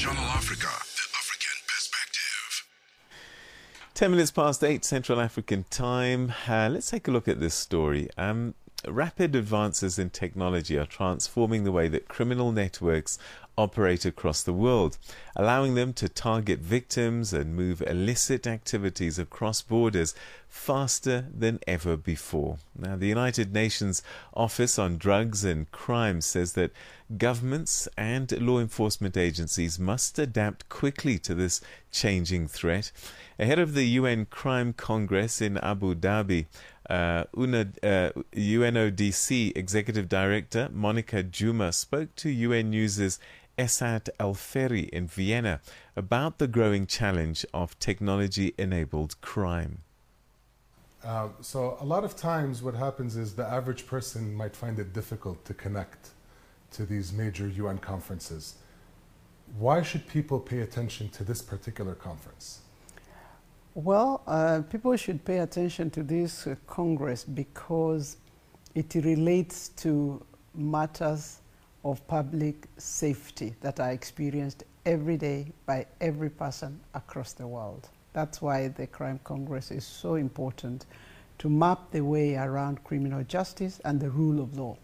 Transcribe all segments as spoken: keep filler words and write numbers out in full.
Channel Africa, the African perspective. Ten minutes past eight Central African time. Uh, let's take a look at this story. Um, rapid advances in technology are transforming the way that criminal networks operate across the world, allowing them to target victims and move illicit activities across borders faster than ever before. Now, the United Nations Office on Drugs and Crime says that governments and law enforcement agencies must adapt quickly to this changing threat. Ahead of the U N Crime Congress in Abu Dhabi, uh, UNA, uh, U N O D C Executive Director Monica Juma spoke to U N News' Esat El-Ferry in Vienna about the growing challenge of technology-enabled crime. Uh, so a lot of times what happens is the average person might find it difficult to connect to these major U N conferences. Why should people pay attention to this particular conference? Well, uh, people should pay attention to this uh, Congress because it relates to matters of public safety that are experienced every day by every person across the world. That's why the Crime Congress is so important, to map the way around criminal justice and the rule of law.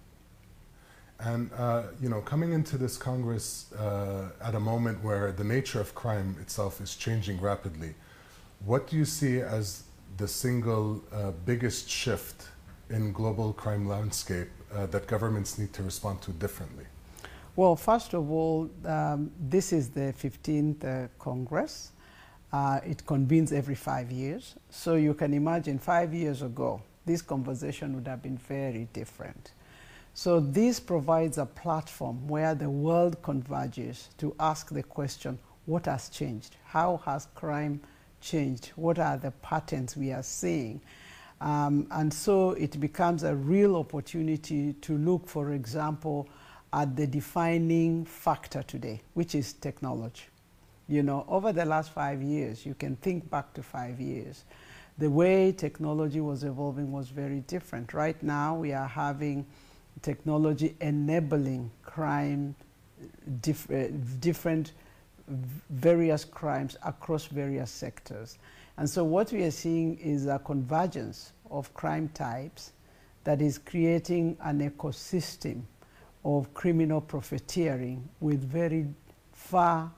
And, uh, you know, coming into this Congress uh, at a moment where the nature of crime itself is changing rapidly, what do you see as the single uh, biggest shift in global crime landscape uh, that governments need to respond to differently? Well, first of all, um, this is the fifteenth uh, Congress. Uh, it convenes every five years. So you can imagine five years ago, this conversation would have been very different. So this provides a platform where the world converges to ask the question, what has changed? How has crime changed? What are the patterns we are seeing? Um, and so it becomes a real opportunity to look, for example, at the defining factor today, which is technology. You know, over the last five years, you can think back to five years, the way technology was evolving was very different. Right now, we are having technology enabling crime, diff uh, different various crimes across various sectors. And so what we are seeing is a convergence of crime types that is creating an ecosystem of criminal profiteering with very far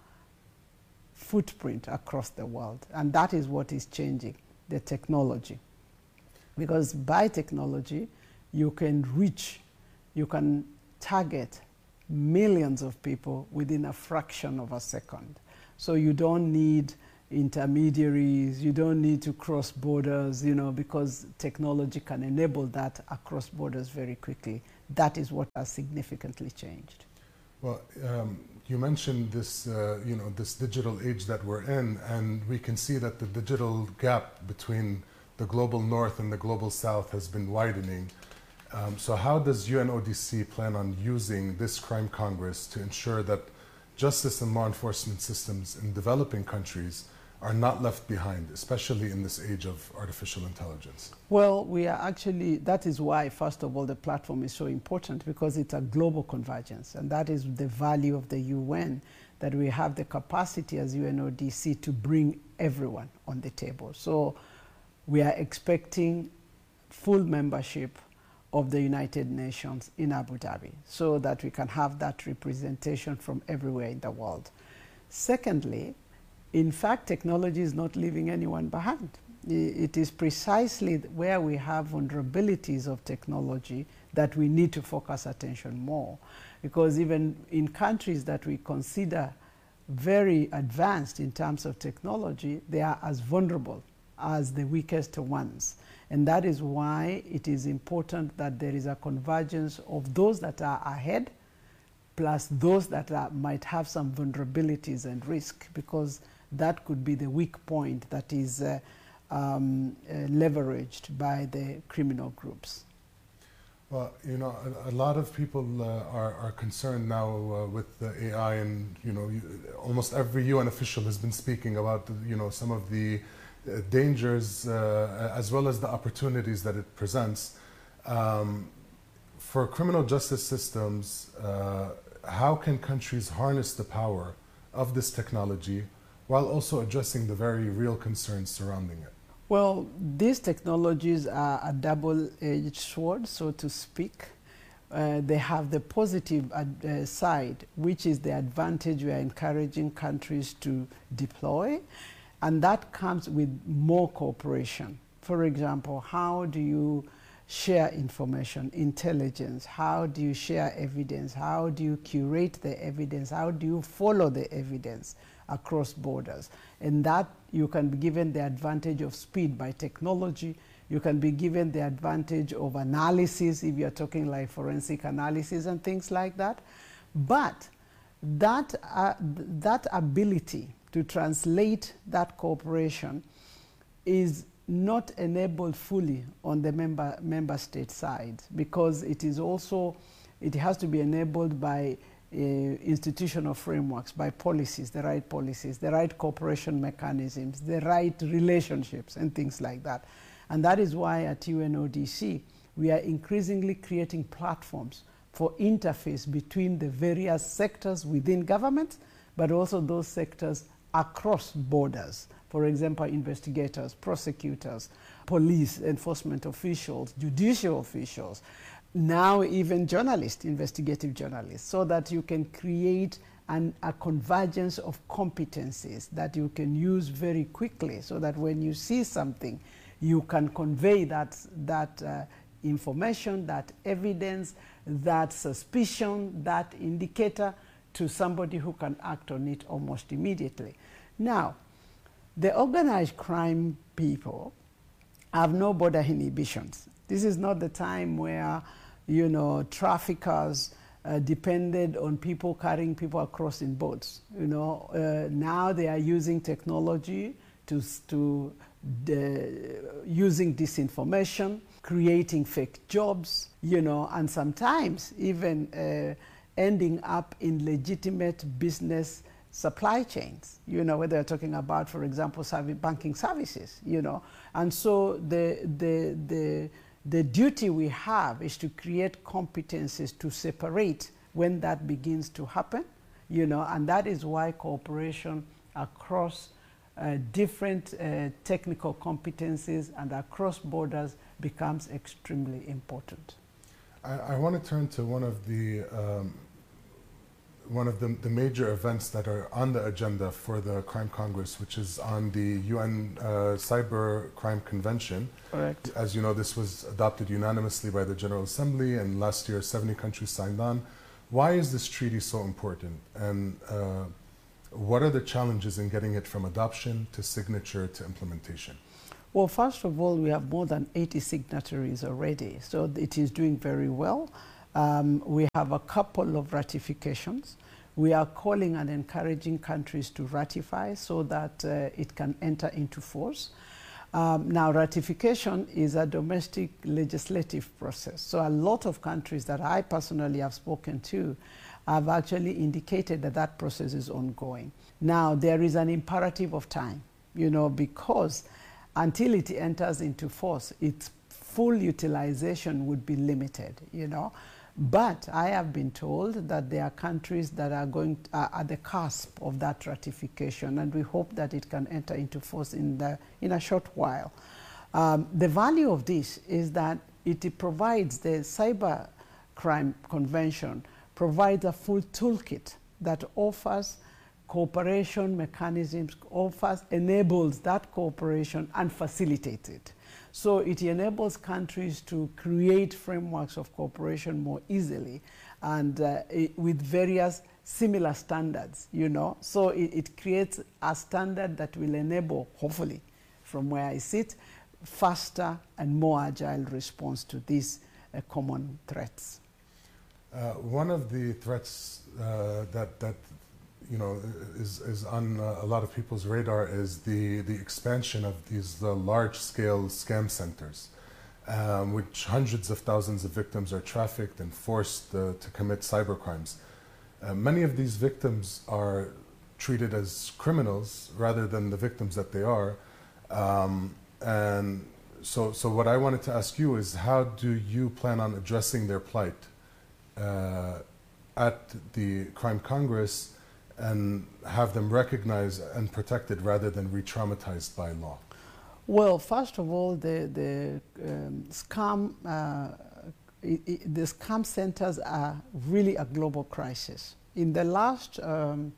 footprint across the world. And that is what is changing, the technology. Because by technology, you can reach, you can target millions of people within a fraction of a second. So you don't need intermediaries, you don't need to cross borders, you know, because technology can enable that across borders very quickly. That is what has significantly changed. Well, um, you mentioned this, uh, you know, this digital age that we're in, and we can see that the digital gap between the global north and the global south has been widening. Um, so how does U N O D C plan on using this Crime Congress to ensure that justice and law enforcement systems in developing countries are not left behind, especially in this age of artificial intelligence? Well, we are actually, that is why, first of all, the platform is so important, because it's a global convergence. And that is the value of the U N, that we have the capacity as U N O D C to bring everyone on the table. So we are expecting full membership of the United Nations in Abu Dhabi, so that we can have that representation from everywhere in the world. Secondly, in fact, technology is not leaving anyone behind. It is precisely where we have vulnerabilities of technology that we need to focus attention more. Because even in countries that we consider very advanced in terms of technology, they are as vulnerable as the weakest ones. And that is why it is important that there is a convergence of those that are ahead, plus those that are, might have some vulnerabilities and risk, because that could be the weak point that is uh, um, uh, leveraged by the criminal groups. Well, you know, a, a lot of people uh, are, are concerned now uh, with the A I, and, you know, you, almost every U N official has been speaking about, the, you know, some of the uh, dangers uh, as well as the opportunities that it presents. Um, for criminal justice systems, uh, how can countries harness the power of this technology while also addressing the very real concerns surrounding it? Well, these technologies are a double-edged sword, so to speak. Uh, they have the positive uh, side, which is the advantage we are encouraging countries to deploy, and that comes with more cooperation. For example, how do you share information, intelligence? How do you share evidence? How do you curate the evidence? How do you follow the evidence across borders? And that you can be given the advantage of speed by technology. You can be given the advantage of analysis if you're talking like forensic analysis and things like that. But that, uh, that ability to translate that cooperation is not enabled fully on the member, member state side, because it is also, it has to be enabled by uh, institutional frameworks, by policies, the right policies, the right cooperation mechanisms, the right relationships and things like that. And that is why at U N O D C, we are increasingly creating platforms for interface between the various sectors within government, but also those sectors across borders. For example, investigators, prosecutors, police enforcement officials, judicial officials, now even journalists, investigative journalists, so that you can create an, a convergence of competencies that you can use very quickly, so that when you see something, you can convey that, that uh, information, that evidence, that suspicion, that indicator to somebody who can act on it almost immediately. Now, the organized crime people have no border inhibitions. This is not the time where, you know, traffickers uh, depended on people carrying people across in boats. You know, uh, now they are using technology to, to the, using disinformation, creating fake jobs, you know, and sometimes even uh, ending up in legitimate business supply chains, you know, whether you're talking about, for example, service, banking services, you know. And so the, the, the, the duty we have is to create competencies to separate when that begins to happen, you know, and that is why cooperation across uh, different uh, technical competencies and across borders becomes extremely important. I, I want to turn to one of the um, one of the, the major events that are on the agenda for the Crime Congress, which is on the U N uh, Cyber Crime Convention. Correct. As you know, this was adopted unanimously by the General Assembly, and last year seventy countries signed on. Why is this treaty so important, and uh, what are the challenges in getting it from adoption to signature to implementation? Well, first of all, we have more than eighty signatories already, so it is doing very well. Um, we have a couple of ratifications. We are calling and encouraging countries to ratify so that uh, it can enter into force. Um, now, ratification is a domestic legislative process. So a lot of countries that I personally have spoken to have actually indicated that that process is ongoing. Now, there is an imperative of time, you know, because until it enters into force, its full utilization would be limited, you know. But I have been told that there are countries that are going to, uh, at the cusp of that ratification, and we hope that it can enter into force in, the, in a short while. Um, the value of this is that it, it provides, the Cyber Crime Convention provides a full toolkit that offers cooperation mechanisms, offers, enables that cooperation and facilitates it. So it enables countries to create frameworks of cooperation more easily and uh, it, with various similar standards, you know. So it, it creates a standard that will enable, hopefully, from where I sit, faster and more agile response to these uh, common threats. Uh, one of the threats uh, that, that you know, is, is on uh, a lot of people's radar is the, the expansion of these uh, large-scale scam centers, um, which hundreds of thousands of victims are trafficked and forced uh, to commit cybercrimes. Uh, many of these victims are treated as criminals rather than the victims that they are. Um, and so, so what I wanted to ask you is, how do you plan on addressing their plight uh, at the Crime Congress? and have them recognized and protected rather than re-traumatized by law? Well, first of all, the, the um, scam, uh, i i the scam centers are really a global crisis. In the last um,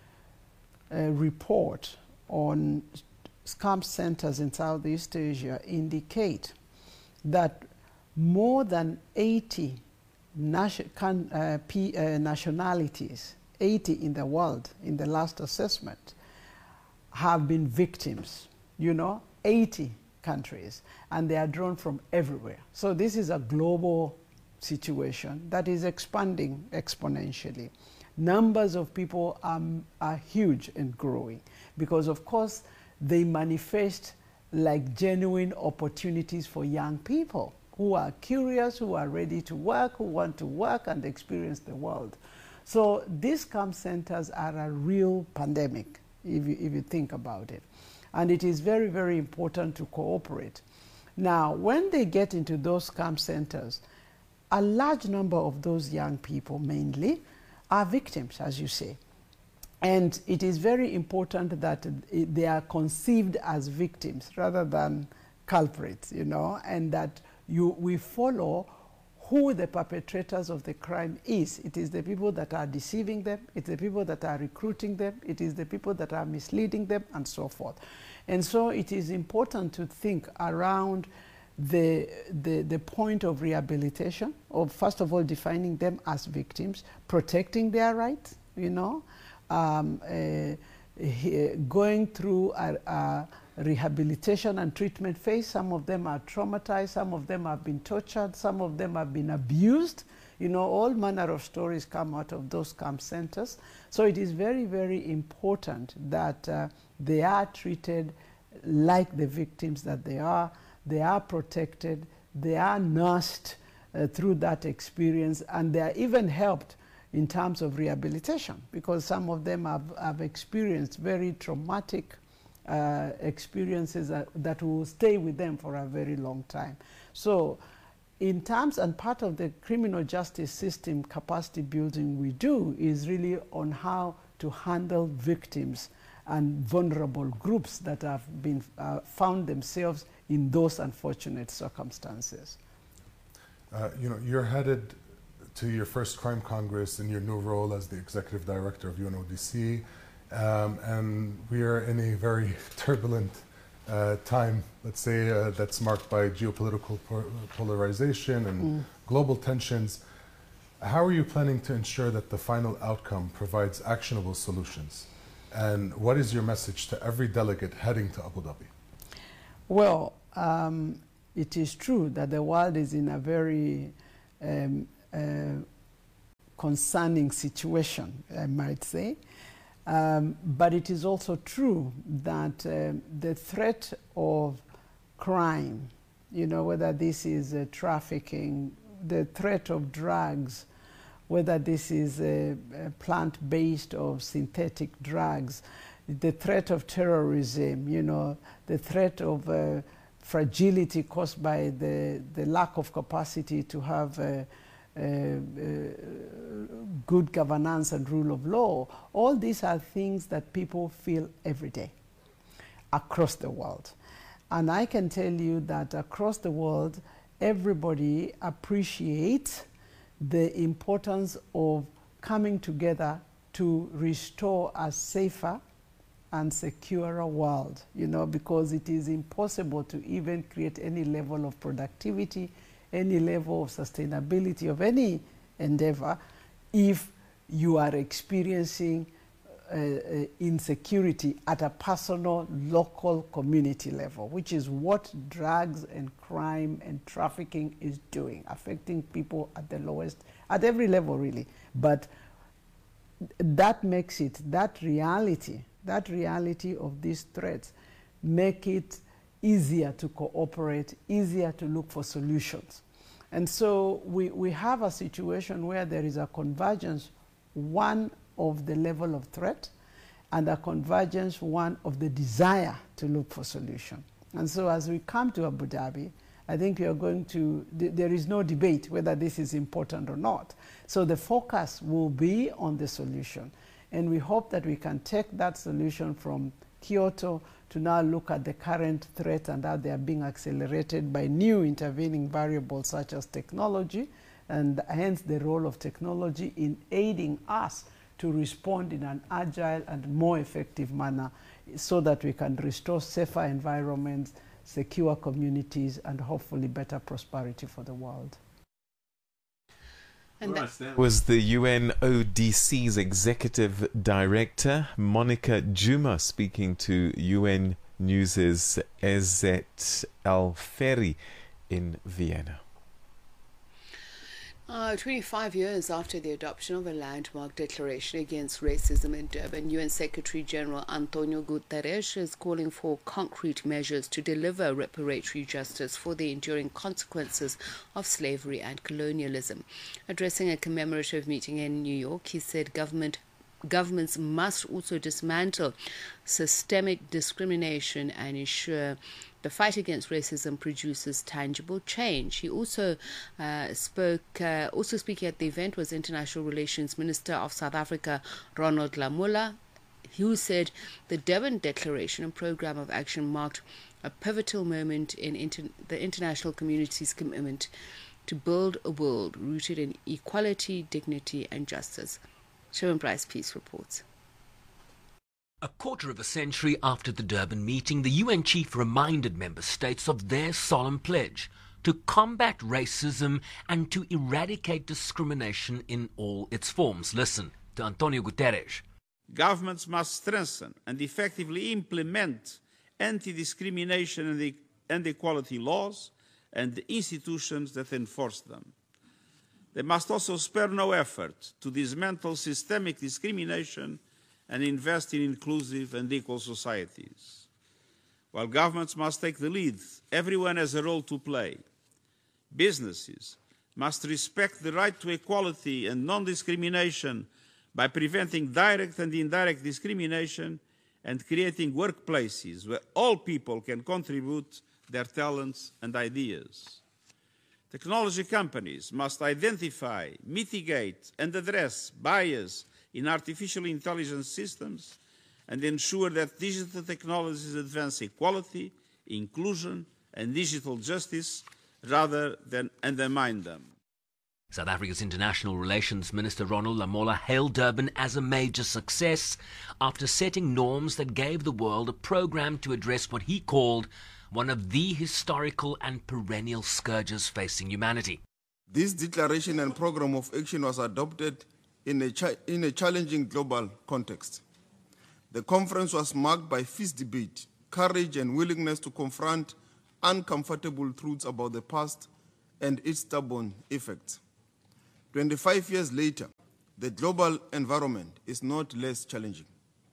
uh, report on scam centers in Southeast Asia indicate that more than eighty nation, can, uh, P, uh, nationalities, eighty in the world in the last assessment, have been victims, you know, eighty countries, and they are drawn from everywhere. So this is a global situation that is expanding exponentially. Numbers of people are, are huge and growing because, of course, they manifest like genuine opportunities for young people who are curious, who are ready to work, who want to work and experience the world. So these scam centers are a real pandemic, if you, if you think about it. And it is very, very important to cooperate. Now, when they get into those scam centers, a large number of those young people mainly are victims, as you say. And it is very important that they are conceived as victims rather than culprits, you know, and that you, we follow who the perpetrators of the crime is. It is the people that are deceiving them, it's the people that are recruiting them, it is the people that are misleading them, and so forth. And so it is important to think around the, the, the point of rehabilitation, of first of all defining them as victims, protecting their rights, you know, um, uh, going through a, a rehabilitation and treatment phase. Some of them are traumatized, some of them have been tortured, some of them have been abused. You know, all manner of stories come out of those camp centers. So it is very, very important that uh, they are treated like the victims that they are. They are protected, they are nursed uh, through that experience, and they are even helped in terms of rehabilitation, because some of them have, have experienced very traumatic uh, experiences that, that will stay with them for a very long time. So in terms, and part of the criminal justice system capacity building we do is really on how to handle victims and vulnerable groups that have been uh, found themselves in those unfortunate circumstances. Uh, you know, you're headed to your first crime congress in your new role as the executive director of U N O D C, um, and we are in a very turbulent uh, time, let's say, uh, that's marked by geopolitical po polarization and mm. global tensions. How are you planning to ensure that the final outcome provides actionable solutions? And what is your message to every delegate heading to Abu Dhabi? Well, um, it is true that the world is in a very um, uh, concerning situation, I might say. Um, but it is also true that um, the threat of crime, you know, whether this is uh, trafficking, the threat of drugs, whether this is a, a plant-based or synthetic drugs, the threat of terrorism, you know, the threat of uh, fragility caused by the, the lack of capacity to have uh, uh, uh, good governance and rule of law. All these are things that people feel every day across the world. And I can tell you that across the world, everybody appreciates the importance of coming together to restore a safer and securer world, you know, because it is impossible to even create any level of productivity, any level of sustainability of any endeavor if you are experiencing uh, uh, insecurity at a personal, local, community level, which is what drugs and crime and trafficking is doing, affecting people at the lowest, at every level really. But that makes it, that reality, that reality of these threats make it easier to cooperate, easier to look for solutions. And so we, we have a situation where there is a convergence, one of the level of threat, and a convergence, one of the desire to look for solution. And so as we come to Abu Dhabi, I think we are going to, th there is no debate whether this is important or not. So the focus will be on the solution. And we hope that we can take that solution from Kyoto to now look at the current threats and how they are being accelerated by new intervening variables such as technology, and hence the role of technology in aiding us to respond in an agile and more effective manner so that we can restore safer environments, secure communities, and hopefully better prosperity for the world. And right, that was the U N O D C's Executive Director, Monica Juma, speaking to U N News' Ezet Al-Ferri in Vienna. Uh, twenty-five years after the adoption of a landmark declaration against racism in Durban, U N Secretary-General Antonio Guterres is calling for concrete measures to deliver reparatory justice for the enduring consequences of slavery and colonialism. Addressing a commemorative meeting in New York, he said government governments must also dismantle systemic discrimination and ensure the fight against racism produces tangible change. He also uh, spoke, uh, also speaking at the event was International Relations Minister of South Africa, Ronald Lamola, who said the Durban Declaration and Programme of Action marked a pivotal moment in inter- the international community's commitment to build a world rooted in equality, dignity and justice. Sherwin Bryce Peace reports. A quarter of a century after the Durban meeting, the U N chief reminded member states of their solemn pledge to combat racism and to eradicate discrimination in all its forms. Listen to Antonio Guterres. Governments must strengthen and effectively implement anti-discrimination and, e- and equality laws and the institutions that enforce them. They must also spare no effort to dismantle systemic discrimination and invest in inclusive and equal societies. While governments must take the lead, everyone has a role to play. Businesses must respect the right to equality and non-discrimination by preventing direct and indirect discrimination and creating workplaces where all people can contribute their talents and ideas. Technology companies must identify, mitigate, and address bias in artificial intelligence systems and ensure that digital technologies advance equality, inclusion, and digital justice rather than undermine them. South Africa's International Relations Minister Ronald Lamola hailed Durban as a major success after setting norms that gave the world a program to address what he called one of the historical and perennial scourges facing humanity. This declaration and program of action was adopted in a, cha- in a challenging global context. The conference was marked by fierce debate, courage and willingness to confront uncomfortable truths about the past and its stubborn effects. twenty-five years later, the global environment is not less challenging.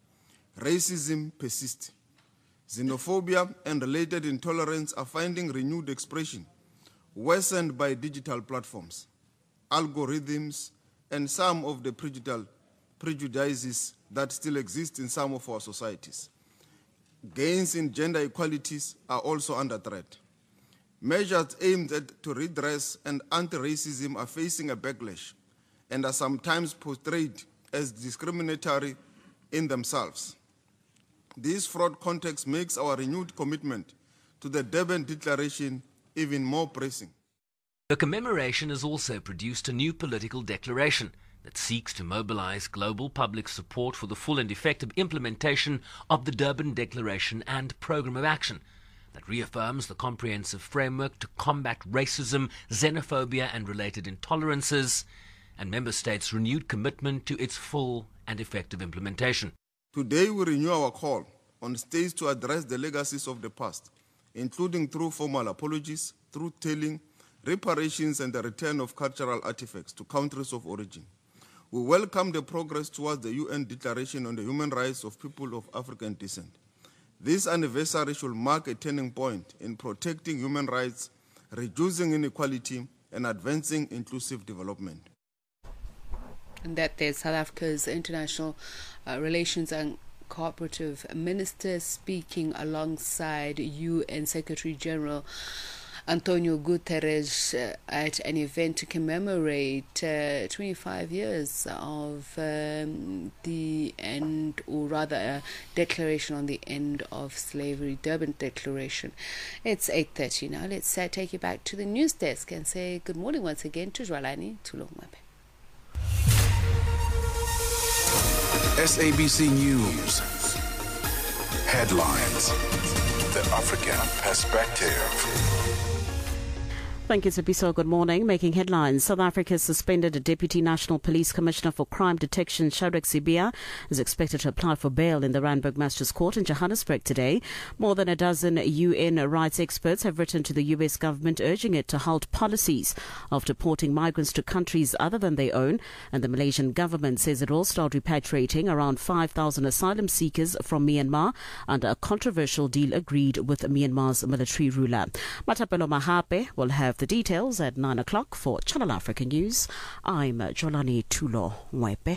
Racism persists. Xenophobia and related intolerance are finding renewed expression, worsened by digital platforms, algorithms, and some of the prejudices that still exist in some of our societies. Gains in gender equalities are also under threat. Measures aimed at to redress and anti-racism are facing a backlash and are sometimes portrayed as discriminatory in themselves. This fraud context makes our renewed commitment to the Durban Declaration even more pressing. The commemoration has also produced a new political declaration that seeks to mobilize global public support for the full and effective implementation of the Durban Declaration and Programme of Action that reaffirms the comprehensive framework to combat racism, xenophobia and related intolerances, and member states' renewed commitment to its full and effective implementation. Today we renew our call on states to address the legacies of the past, including through formal apologies, truth-telling, reparations and the return of cultural artifacts to countries of origin. We welcome the progress towards the U N Declaration on the Human Rights of People of African Descent. This anniversary should mark a turning point in protecting human rights, reducing inequality, and advancing inclusive development. And that there's South Africa's International uh, Relations and Cooperative Minister speaking alongside U N Secretary General Antonio Guterres uh, at an event to commemorate uh, twenty-five years of um, the end, or rather a declaration on the end of slavery, Durban Declaration. It's eight thirty now. Let's uh, take you back to the news desk and say good morning once again to Jwalani Tulongwepe. S A B C News. Headlines. The African Perspective. Thank you, Zabiso. Good morning. Making headlines. South Africa has suspended a Deputy National Police Commissioner for Crime Detection, Shadrack Sibiya, is expected to apply for bail in the Randburg Magistrates Court in Johannesburg today. More than a dozen U N rights experts have written to the U S government urging it to halt policies of deporting migrants to countries other than their own, and the Malaysian government says it will start repatriating around five thousand asylum seekers from Myanmar under a controversial deal agreed with Myanmar's military ruler. Matapelo Mahape will have the details at nine o'clock for Channel Africa News. I'm Jolani Tulo Mwepe.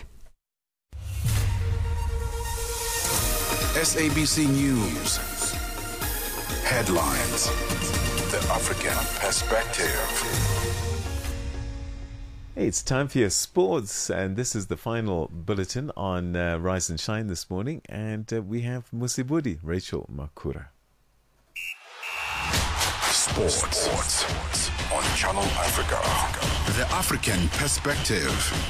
S A B C News. Headlines. The African Perspective. Hey, it's time for your sports, and this is the final bulletin on uh, Rise and Shine this morning, and uh, we have Musibudi, Rachel Makura. Sports. Sports on Channel Africa. The African Perspective.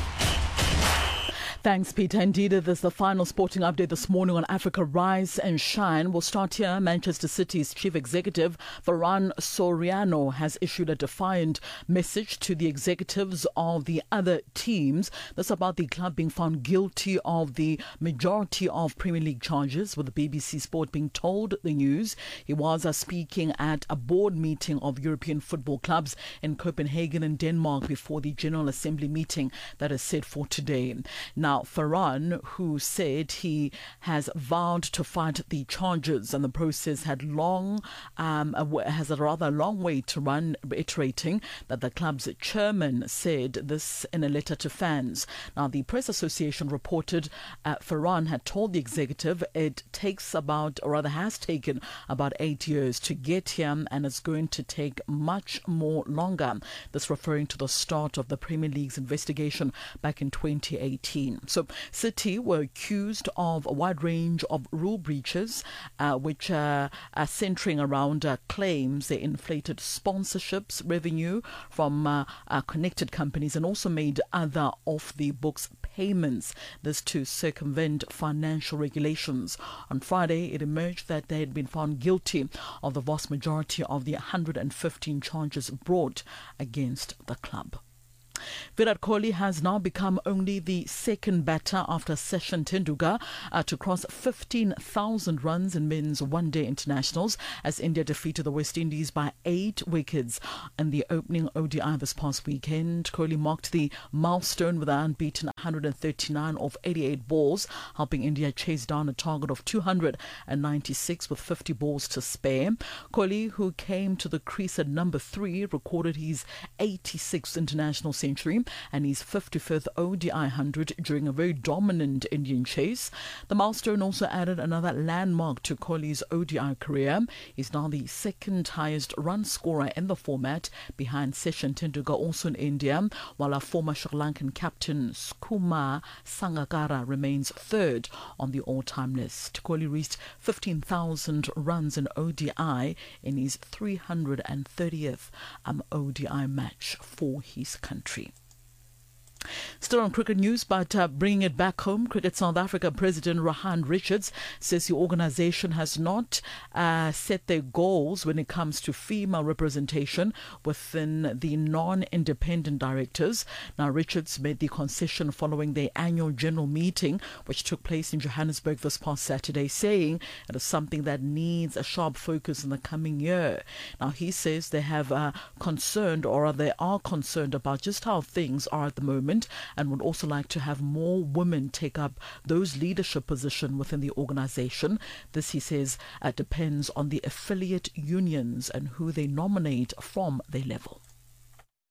Thanks, Peter. Indeed, this is the final sporting update this morning on Africa Rise and Shine. We'll start here. Manchester City's chief executive, Ferran Soriano, has issued a defiant message to the executives of the other teams. That's about the club being found guilty of the majority of Premier League charges, with the B B C Sport being told the news. He was uh, speaking at a board meeting of European football clubs in Copenhagen and Denmark before the General Assembly meeting that is set for today. Now, Now, Ferran, who said he has vowed to fight the charges and the process had long, um, has a rather long way to run, reiterating that the club's chairman said this in a letter to fans. Now, the Press Association reported uh, Ferran had told the executive it takes about, or rather has taken about eight years to get here, and it's going to take much more longer. This referring to the start of the Premier League's investigation back in twenty eighteen. So City were accused of a wide range of rule breaches, uh, which uh, are centering around uh, claims they inflated sponsorships revenue from uh, uh, connected companies and also made other off-the-books payments, this to circumvent financial regulations. On Friday, it emerged that they had been found guilty of the vast majority of the one hundred fifteen charges brought against the club. Virat Kohli has now become only the second batter after Sachin Tendulkar uh, to cross fifteen thousand runs in men's one-day internationals as India defeated the West Indies by eight wickets in the opening O D I this past weekend. Kohli marked the milestone with an unbeaten one hundred thirty-nine off eighty-eight balls, helping India chase down a target of two hundred ninety-six with fifty balls to spare. Kohli, who came to the crease at number three, recorded his eighty-sixth international century and his fifty-fifth O D I one hundred during a very dominant Indian chase. The milestone also added another landmark to Kohli's O D I career. He's now the second highest run scorer in the format, behind Sachin Tendulkar, also in India, while our former Sri Lankan captain Kumar Sangakkara remains third on the all-time list. Kohli reached fifteen thousand runs in O D I in his three hundred thirtieth um, O D I match for his country. Still on cricket news, but uh, bringing it back home, Cricket South Africa President Rohan Richards says the organisation has not uh, set their goals when it comes to female representation within the non-independent directors. Now, Richards made the concession following their annual general meeting, which took place in Johannesburg this past Saturday, saying it is something that needs a sharp focus in the coming year. Now, he says they have uh, concerned, or they are concerned about just how things are at the moment, and would also like to have more women take up those leadership positions within the organisation. This, he says, uh, depends on the affiliate unions and who they nominate from their level.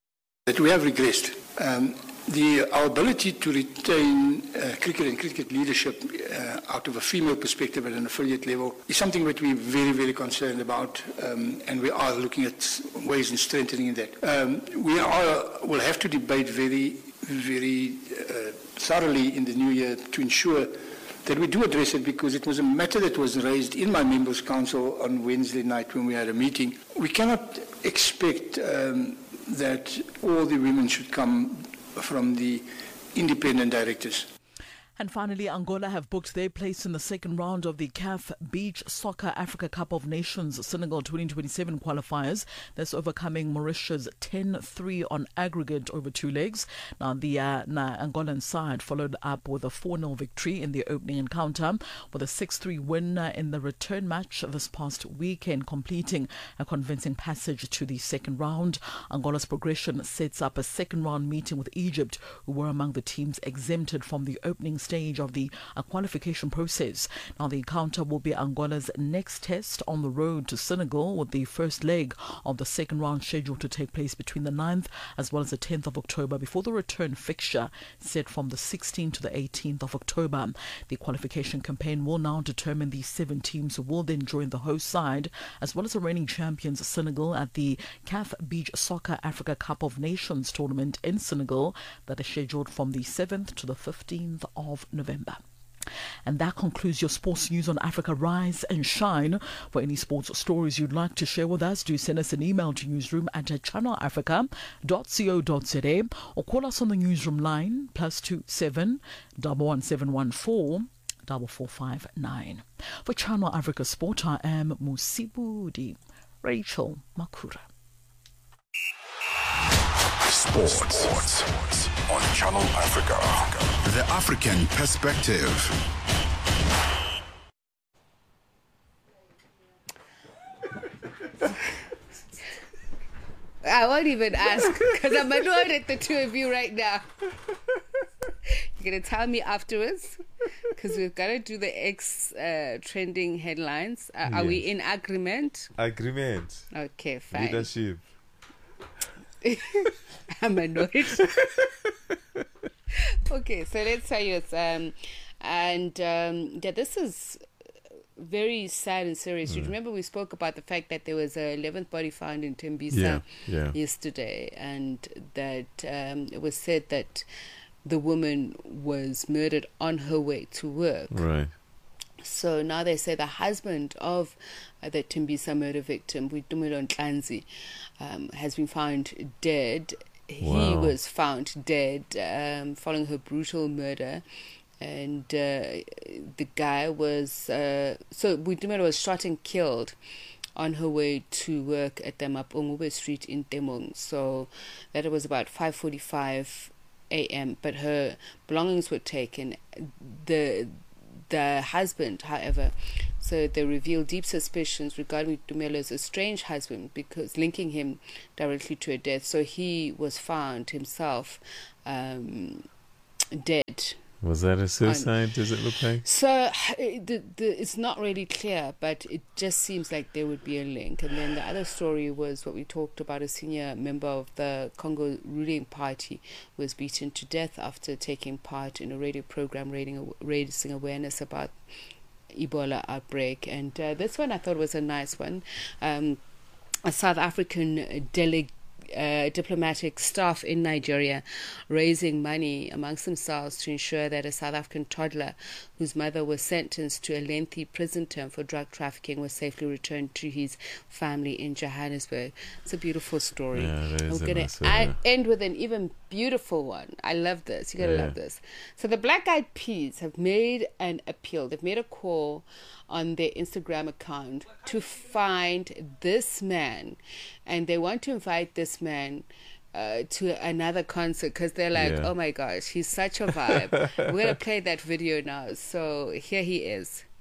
That we have regressed. Um, the, our ability to retain uh, cricket and cricket leadership uh, out of a female perspective at an affiliate level is something that we're very, very concerned about, um, and we are looking at ways in strengthening that. Um, we are, will have to debate very, very uh, thoroughly in the new year to ensure that we do address it, because it was a matter that was raised in my members' council on Wednesday night when we had a meeting. We cannot expect um, that all the women should come from the independent directors. And finally, Angola have booked their place in the second round of the C A F Beach Soccer Africa Cup of Nations Senegal twenty twenty-seven qualifiers. That's overcoming Mauritius ten three on aggregate over two legs. Now, the uh, na Angolan side followed up with a four nil victory in the opening encounter, with a six three win in the return match this past weekend, completing a convincing passage to the second round. Angola's progression sets up a second round meeting with Egypt, who were among the teams exempted from the opening stage of the uh, qualification process. Now, the encounter will be Angola's next test on the road to Senegal, with the first leg of the second round scheduled to take place between the ninth as well as the tenth of October, before the return fixture set from the sixteenth to the eighteenth of October. The qualification campaign will now determine the seven teams who will then join the host side, as well as the reigning champions Senegal, at the C A F Beach Soccer Africa Cup of Nations tournament in Senegal that is scheduled from the seventh to the fifteenth of November. And that concludes your sports news on Africa Rise and Shine. For any sports stories you'd like to share with us, do send us an email to newsroom at channel africa dot co dot za or call us on the newsroom line plus two seven one one seven one four four four five nine. For Channel Africa Sport, I am Musibudi Rachel Makura. Sports on Channel Africa. The African Perspective. I won't even ask, because I'm annoyed at the two of you right now. You're going to tell me afterwards, because we've got to do the X uh, trending headlines. Uh, yes. Are we in agreement? Agreement. Okay, fine. Leadership. I'm annoyed. Okay, so let's tell you it's um and um yeah, this is very sad and serious. Mm. You remember we spoke about the fact that there was a eleventh body found in Tembisa yeah, yeah. yesterday, and that um it was said that the woman was murdered on her way to work. Right. So now they say the husband of uh, the Tembisa murder victim, Boitumelo Ntlantsi, um, has been found dead. Wow. He was found dead um, following her brutal murder. And uh, the guy was... Uh, so Boitumelo was shot and killed on her way to work at the Mapungube Street in Temong. So that was about five forty-five a.m. But her belongings were taken. The... The husband, however, so they revealed deep suspicions regarding Boitumelo's estranged husband, because linking him directly to her death. So he was found himself um, dead. Was that a suicide? And does it look like? So the, the, it's not really clear, but it just seems like there would be a link. And then the other story was what we talked about: a senior member of the Congo ruling party was beaten to death after taking part in a radio program raising, raising awareness about Ebola outbreak. And uh, this one I thought was a nice one. Um, a South African delegate Uh, diplomatic staff in Nigeria raising money amongst themselves to ensure that a South African toddler whose mother was sentenced to a lengthy prison term for drug trafficking was safely returned to his family in Johannesburg. It's a beautiful story. Yeah, I'm going to end with an even beautiful one. I love this. You're going to yeah. love this. So the Black Eyed Peas have made an appeal. They've made a call on their Instagram account to find this man, and they want to invite this man uh, to another concert, because they're like, yeah. oh my gosh, he's such a vibe. We're going to play that video now. So here he is.